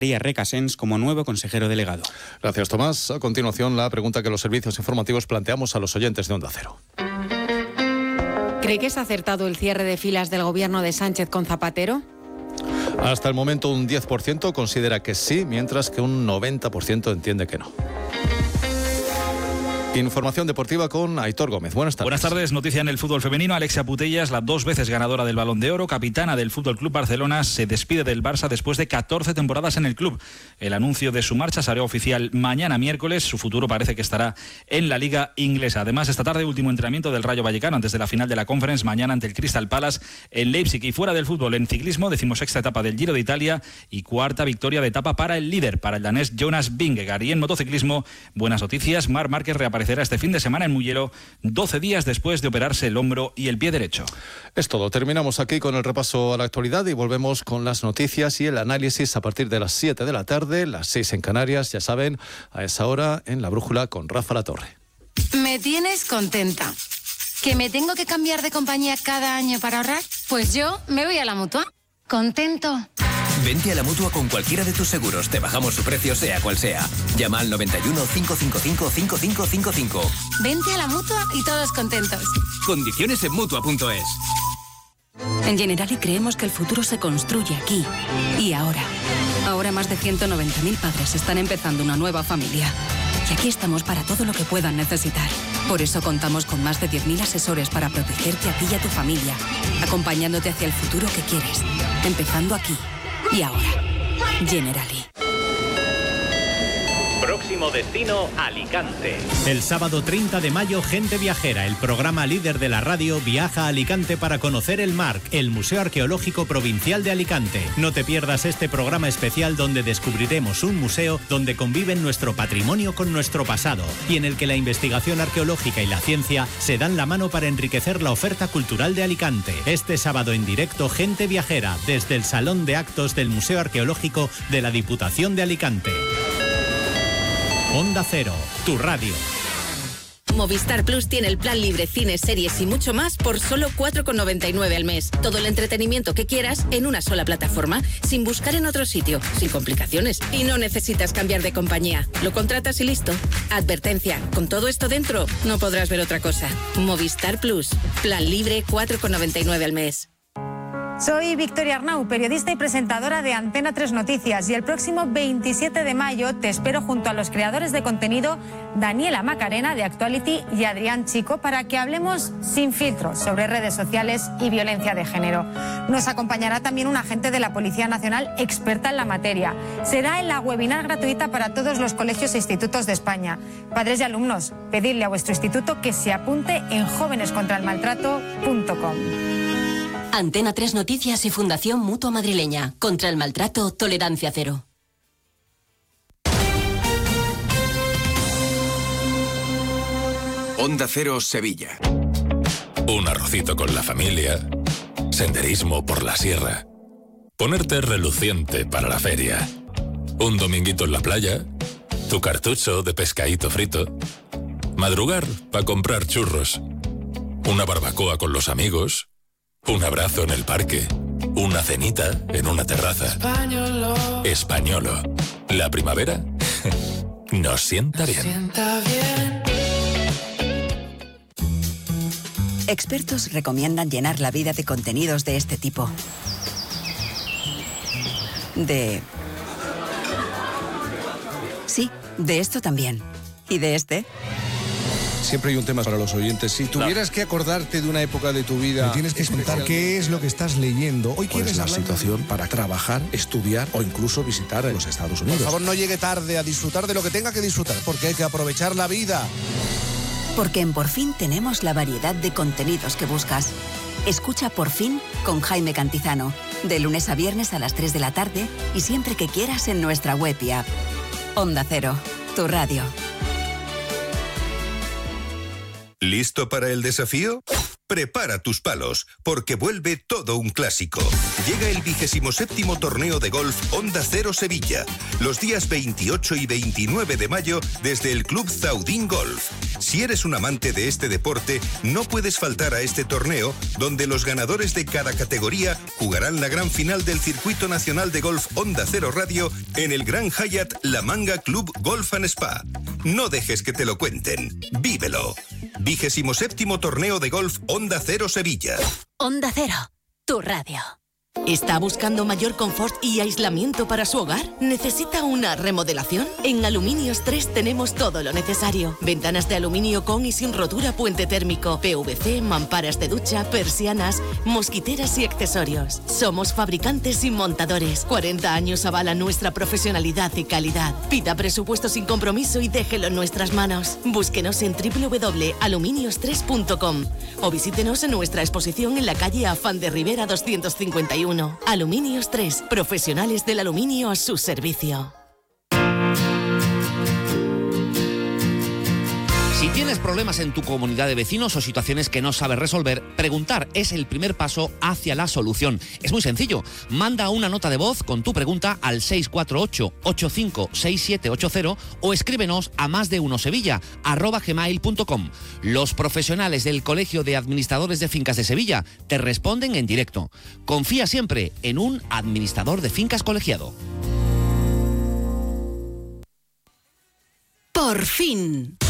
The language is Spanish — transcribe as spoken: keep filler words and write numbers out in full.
María Recasens como nuevo consejero delegado. Gracias, Tomás. A continuación, la pregunta que los servicios informativos planteamos a los oyentes de Onda Cero. ¿Cree que es acertado el cierre de filas del gobierno de Sánchez con Zapatero? Hasta el momento un diez por ciento considera que sí, mientras que un noventa por ciento entiende que no. Información deportiva con Aitor Gómez. Buenas tardes. Buenas tardes. Noticia en el fútbol femenino. Alexia Putellas, la dos veces ganadora del Balón de Oro, capitana del Fútbol Club Barcelona, se despide del Barça después de catorce temporadas en el club. El anuncio de su marcha se hará oficial mañana miércoles. Su futuro parece que estará en la Liga Inglesa. Además, esta tarde, último entrenamiento del Rayo Vallecano antes de la final de la Conference, mañana ante el Crystal Palace en Leipzig. Y fuera del fútbol, en ciclismo, decimosexta etapa del Giro de Italia y cuarta victoria de etapa para el líder, para el danés Jonas Vingegaard. Y en motociclismo, buenas noticias. Marc Márquez reaparecerá este fin de semana en Mugello, doce días después de operarse el hombro y el pie derecho. Es todo. Terminamos aquí con el repaso a la actualidad y volvemos con las noticias y el análisis a partir de las siete de la tarde, las seis en Canarias, ya saben, a esa hora en La Brújula con Rafa Latorre. Me tienes contenta. ¿Que me tengo que cambiar de compañía cada año para ahorrar? Pues yo me voy a la Mutua. ¿Contento? Vente a la Mutua con cualquiera de tus seguros. Te bajamos su precio sea cual sea. Llama al noventa y uno, cinco cinco cinco, cinco cinco cinco cinco. Vente a la Mutua y todos contentos. Condiciones en Mutua punto es. En Generali creemos que el futuro se construye aquí y ahora. Ahora más de ciento noventa mil padres están empezando una nueva familia. Y aquí estamos para todo lo que puedan necesitar. Por eso contamos con más de diez mil asesores para protegerte a ti y a tu familia, acompañándote hacia el futuro que quieres. Empezando aquí y ahora. Generali. Próximo destino, Alicante. El sábado treinta de mayo, Gente Viajera, el programa líder de la radio, viaja a Alicante para conocer el MARC, el Museo Arqueológico Provincial de Alicante. No te pierdas este programa especial donde descubriremos un museo donde conviven nuestro patrimonio con nuestro pasado y en el que la investigación arqueológica y la ciencia se dan la mano para enriquecer la oferta cultural de Alicante. Este sábado en directo, Gente Viajera, desde el Salón de Actos del Museo Arqueológico de la Diputación de Alicante. Onda Cero, tu radio. Movistar Plus tiene el plan libre, cines, series y mucho más por solo cuatro con noventa y nueve al mes. Todo el entretenimiento que quieras en una sola plataforma, sin buscar en otro sitio, sin complicaciones. Y no necesitas cambiar de compañía. Lo contratas y listo. Advertencia, con todo esto dentro, no podrás ver otra cosa. Movistar Plus, plan libre, cuatro con noventa y nueve al mes. Soy Victoria Arnau, periodista y presentadora de Antena tres Noticias, y el próximo veintisiete de mayo te espero junto a los creadores de contenido Daniela Macarena de Actuality y Adrián Chico para que hablemos sin filtros sobre redes sociales y violencia de género. Nos acompañará también un agente de la Policía Nacional experta en la materia. Será en la webinar gratuita para todos los colegios e institutos de España. Padres y alumnos, pedidle a vuestro instituto que se apunte en jóvenes contra el maltrato punto com. Antena tres Noticias y Fundación Mutua Madrileña. Contra el maltrato, tolerancia cero. Onda Cero Sevilla. Un arrocito con la familia. Senderismo por la sierra. Ponerte reluciente para la feria. Un dominguito en la playa. Tu cartucho de pescadito frito. Madrugar para comprar churros. Una barbacoa con los amigos. Un abrazo en el parque. Una cenita en una terraza. Españolo. Españolo. La primavera nos sienta bien. Sienta bien. Expertos recomiendan llenar la vida de contenidos de este tipo. De... Sí, de esto también. ¿Y de este? Siempre hay un tema para los oyentes. Si tuvieras que acordarte de una época de tu vida... Me tienes que contar qué es lo que estás leyendo. Hoy quieres la situación para trabajar, estudiar o incluso visitar a los Estados Unidos. Por favor, no llegue tarde a disfrutar de lo que tenga que disfrutar, porque hay que aprovechar la vida. Porque en Por Fin tenemos la variedad de contenidos que buscas. Escucha Por Fin con Jaime Cantizano, de lunes a viernes a las tres de la tarde y siempre que quieras en nuestra web y app. Onda Cero, tu radio. ¿Listo para el desafío? prepara tus palos, porque vuelve todo un clásico. Llega el vigésimo séptimo torneo de golf Onda Cero Sevilla, los días veintiocho y veintinueve de mayo desde el Club Zaudín Golf. Si eres un amante de este deporte, no puedes faltar a este torneo, donde los ganadores de cada categoría jugarán la gran final del Circuito Nacional de Golf Onda Cero Radio en el Gran Hyatt La Manga Club Golf and Spa. No dejes que te lo cuenten, vívelo. Vigésimo séptimo torneo de golf Onda Cero Sevilla. Onda Cero, tu radio. ¿Está buscando mayor confort y aislamiento para su hogar? ¿Necesita una remodelación? En Aluminios tres tenemos todo lo necesario. Ventanas de aluminio con y sin rotura, puente térmico, P V C, mamparas de ducha, persianas, mosquiteras y accesorios. Somos fabricantes y montadores. cuarenta años avalan nuestra profesionalidad y calidad. Pida presupuesto sin compromiso y déjelo en nuestras manos. Búsquenos en doble u doble u doble u punto aluminios tres punto com o visítenos en nuestra exposición en la calle Afán de Rivera doscientos cincuenta y uno. Aluminios tres, profesionales del aluminio a su servicio. Si tienes problemas en tu comunidad de vecinos o situaciones que no sabes resolver, preguntar es el primer paso hacia la solución. Es muy sencillo. Manda una nota de voz con tu pregunta al seis cuatro ocho, ocho cinco seis siete ocho cero o escríbenos a más de uno sevilla arroba gmail punto com. Los profesionales del Colegio de Administradores de Fincas de Sevilla te responden en directo. Confía siempre en un administrador de fincas colegiado. Por fin.